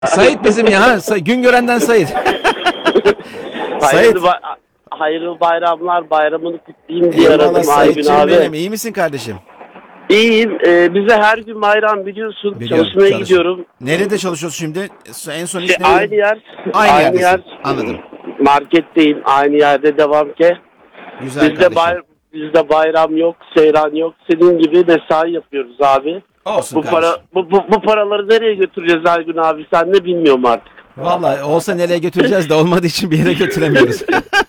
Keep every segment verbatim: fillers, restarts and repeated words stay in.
Sait bizim ya. Sa- Güngören'den Sait. Sait. Hayırlı, ba- hayırlı bayramlar, bayramını kutlayayım diye Eyvallah aradım Aygün Sait'ciğim abi. benim. İyi misin kardeşim? İyiyim. Ee, bize her gün bayram biliyorsun. Biliyorum, Çalışmaya çalış- gidiyorum. Nerede çalışıyorsun şimdi? En son iş İşte neydi? aynı yer. Aynı yerdesin. Anladım. Marketteyim. Aynı yerde devam ki. Güzel Bizde, kardeşim. bay, bizde bayram yok, seyran yok. Senin gibi mesai yapıyoruz abi. Olsun Bu kardeşim. para bu, bu, bu paraları nereye götüreceğiz Aygün abi? Sen de bilmiyorum artık. Vallahi olsa nereye götüreceğiz de olmadığı için bir yere götüremiyoruz.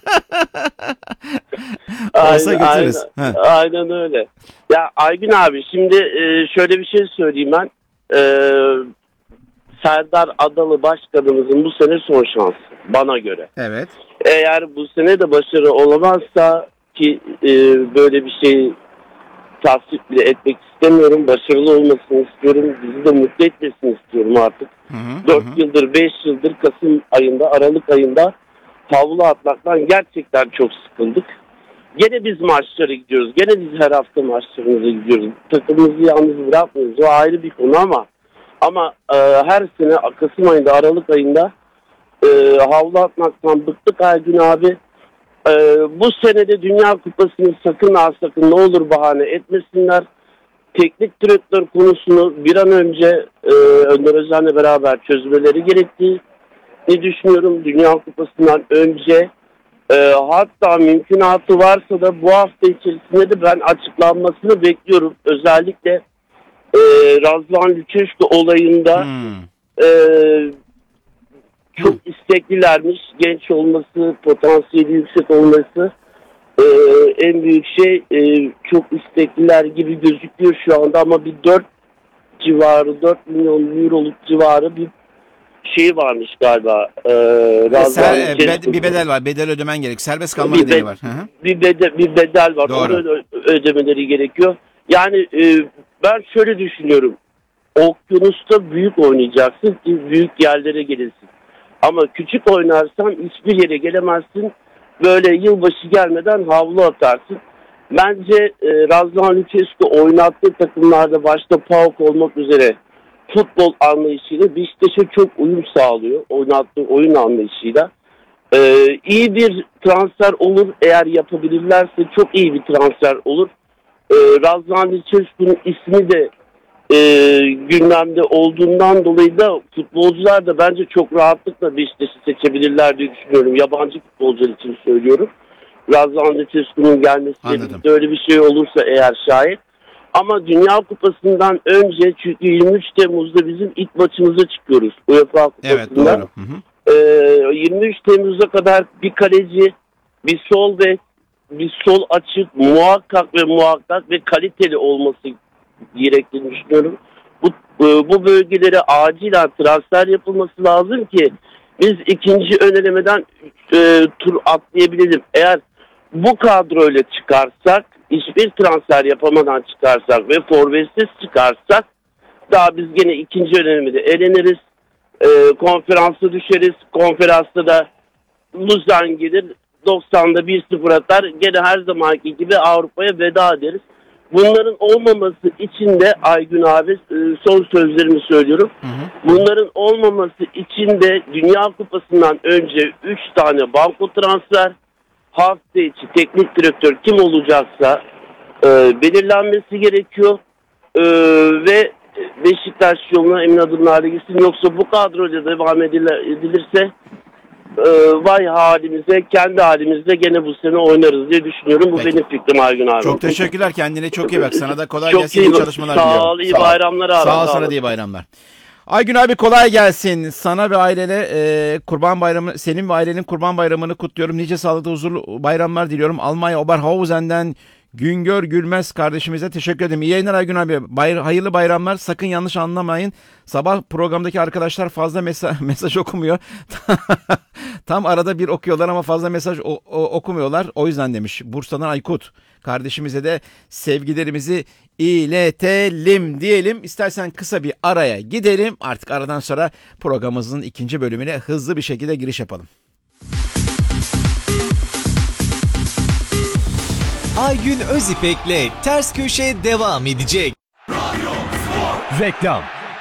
Olsa götürürüz. Aynen, Ha. aynen öyle. Ya Aygün abi şimdi e, şöyle bir şey söyleyeyim ben. E, Serdar Adalı Başkanımızın bu sene son şansı bana göre. Evet. Eğer bu sene de başarı olamazsa ki e, böyle bir şey tasvip bile etmek istemiyorum. Başarılı olmasını istiyorum. Bizi de mutlu etmesini istiyorum artık. Hı hı, Dört hı. yıldır, beş yıldır Kasım ayında, Aralık ayında tavla atmaktan gerçekten çok sıkıldık. Gene biz maçlara gidiyoruz. Gene biz her hafta maçlarımıza gidiyoruz. Takımımızı yalnız bırakmıyoruz. O ayrı bir konu ama ama e, her sene Kasım ayında, Aralık ayında e, havlu atmaktan bıktık Aygün abi. E, bu senede Dünya Kupası'nı sakın ha sakın ne olur bahane etmesinler. Teknik direktör konusunu bir an önce e, Önder Özen'le beraber çözmeleri gerektiği ne düşünüyorum. Dünya Kupası'ndan önce e, hatta mümkünatı varsa da bu hafta içerisinde de ben açıklanmasını bekliyorum. Özellikle e, Razvan Lüçeşko olayında Hmm. e, çok isteklilermiş. Genç olması, potansiyeli yüksek olması e, en büyük şey. E, çok istekliler gibi gözüküyor şu anda ama bir dört civarı, dört milyon euroluk civarı bir şey varmış galiba. E, Razvan Ser, e, Lüçeşko. bed- bir bedel var. Bedel ödemen gerek. Serbest kalma Bir nedeni bed- var. Hı hı. bir bedel, bir bedel var. Doğru. Onu öde- ödemeleri gerekiyor. Yani e, ben şöyle düşünüyorum. Okyanusta büyük oynayacaksın ki büyük yerlere gelirsin. Ama küçük oynarsan hiçbir yere gelemezsin. Böyle yılbaşı gelmeden havlu atarsın. Bence e, Razvan Lüçeşko oynattığı takımlarda başta PAOK olmak üzere futbol anlayışıyla Beşiktaş'a çok uyum sağlıyor. Oynattığı oyun anlayışıyla. Ee, iyi bir transfer olur eğer yapabilirlerse çok iyi bir transfer olur. Ee, Razvan Lüçeşko'nun ismi de e, gündemde olduğundan dolayı da futbolcular da bence çok rahatlıkla Beşiktaş'ı seçebilirler diye düşünüyorum. Yabancı futbolcular için söylüyorum. Razvan Lüçeşko'nun gelmesiyle Anladım. birlikte öyle bir şey olursa eğer şayet. Ama Dünya Kupası'ndan önce çünkü yirmi üç Temmuz'da bizim ilk maçımıza çıkıyoruz UEFA Kupası'nda. Evet doğru. Hı hı. Ee, yirmi üç Temmuz'a kadar bir kaleci, bir sol bek, bir sol açık muhakkak ve muhakkak ve kaliteli olması gerektiğini düşünüyorum. Bu, e, bu bölgelere acilen transfer yapılması lazım ki biz ikinci ön elemeden e, tur atlayabilelim. Eğer bu kadroyla çıkarsak, hiçbir transfer yapamadan çıkarsak ve forvetsiz çıkarsak daha biz gene ikinci ön elemede eleniriz. E, konferansa düşeriz. Konferansta da Luzan gelir. doksanda bir sıfır atar. Gene her zamanki gibi Avrupa'ya veda ederiz. Bunların olmaması için de Aygün abi e, son sözlerimi söylüyorum. Hı hı. Bunların olmaması için de Dünya Kupası'ndan önce üç tane banko transfer, hafta içi teknik direktör kim olacaksa e, belirlenmesi gerekiyor. E, ve Beşiktaş yoluna emin adımlarla gitsin. Yoksa bu kadroyla devam edilirse e, vay halimize, kendi halimizde gene bu sene oynarız diye düşünüyorum. Bu Peki. benim fikrim Aygün abi. Çok teşekkürler. Kendine çok iyi bak. Sana da kolay Çok gelsin. iyi İyi bak. çalışmalar Sağ diliyorum. ol, iyi bayramlar abi. Sağ ol, Sağ sana ol. da iyi bayramlar. Aygün abi kolay gelsin. Sana ve ailene e, Kurban Bayramı, senin ve ailenin Kurban Bayramını kutluyorum. Nice sağlıklı huzurlu bayramlar diliyorum. Almanya Oberhausen'den Güngör Gülmez kardeşimize teşekkür ederim. İyi yayınlar Aygün abi. Bayr hayırlı bayramlar. Sakın yanlış anlamayın. Sabah programdaki arkadaşlar fazla mesa- mesaj okumuyor. Tam arada bir okuyorlar ama fazla mesaj o- o- okumuyorlar. O yüzden demiş. Bursa'dan Aykut. Kardeşimize de sevgilerimizi iletelim diyelim. İstersen kısa bir araya gidelim. Artık aradan sonra programımızın ikinci bölümüne hızlı bir şekilde giriş yapalım. Aygün Özipek'le Ters Köşe devam edecek. Reklam.